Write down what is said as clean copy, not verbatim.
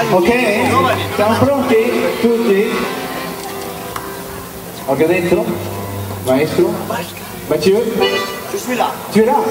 Ok? Siamo pronti? Tutti? Ho detto? Maestro? Mathieu? Je suis là. Tu es là?